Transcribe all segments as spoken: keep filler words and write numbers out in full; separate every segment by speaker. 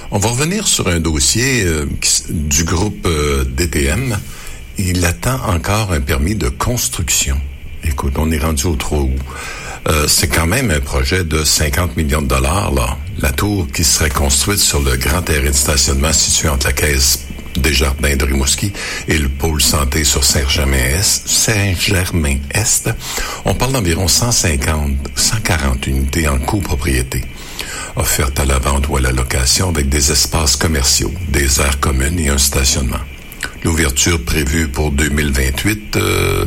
Speaker 1: On va revenir sur un dossier euh, du groupe euh, D T M. Il attend encore un permis de construction. Écoute, on est rendu au trois août. Euh, c'est quand même un projet de cinquante millions de dollars, là. La tour qui serait construite sur le grand terrain de stationnement situé entre la caisse Desjardins de Rimouski et le pôle santé sur Saint-Germain-Est. Saint-Germain-Est. On parle d'environ cent cinquante, cent quarante unités en copropriété, offertes à la vente ou à la location avec des espaces commerciaux, des aires communes et un stationnement. L'ouverture prévue pour deux mille vingt-huit, euh,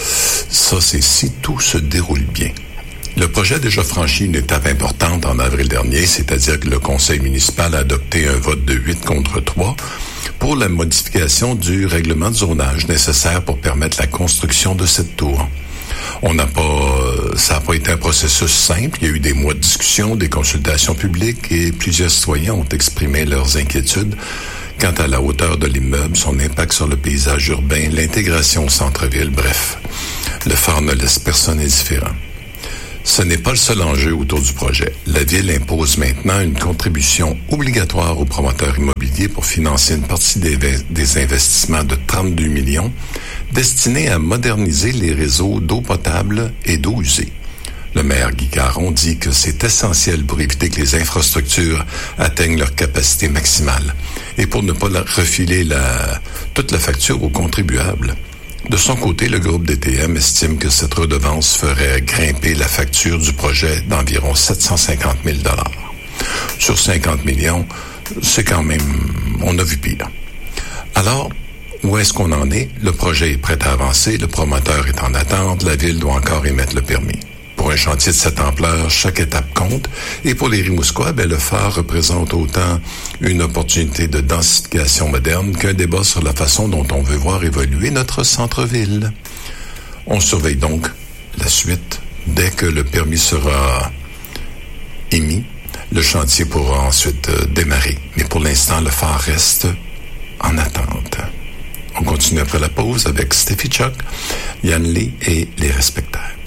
Speaker 1: ça c'est si tout se déroule bien. Le projet a déjà franchi une étape importante en avril dernier, c'est-à-dire que le conseil municipal a adopté un vote de huit contre trois pour la modification du règlement de zonage nécessaire pour permettre la construction de cette tour. On n'a pas, ça n'a pas été un processus simple. Il y a eu des mois de discussion, des consultations publiques et plusieurs citoyens ont exprimé leurs inquiétudes quant à la hauteur de l'immeuble, son impact sur le paysage urbain, l'intégration au centre-ville, bref. Le phare ne laisse personne indifférent. Ce n'est pas le seul enjeu autour du projet. La Ville impose maintenant une contribution obligatoire aux promoteurs immobiliers pour financer une partie des, des investissements de trente-deux millions destinés à moderniser les réseaux d'eau potable et d'eau usée. Le maire Guy Caron dit que c'est essentiel pour éviter que les infrastructures atteignent leur capacité maximale et pour ne pas la refiler la, toute la facture aux contribuables. De son côté, le groupe D T M estime que cette redevance ferait grimper la facture du projet d'environ sept cent cinquante mille dollars. Sur cinquante millions, c'est quand même, on a vu pire. Alors, où est-ce qu'on en est? Le projet est prêt à avancer, le promoteur est en attente, la Ville doit encore émettre le permis. Pour un chantier de cette ampleur, chaque étape compte. Et pour les Rimouskois, ben, le phare représente autant une opportunité de densification moderne qu'un débat sur la façon dont on veut voir évoluer notre centre-ville. On surveille donc la suite. Dès que le permis sera émis, le chantier pourra ensuite euh, démarrer. Mais pour l'instant, le phare reste en attente. On continue après la pause avec Steffi Chuck, Yann Lee et les Respectables.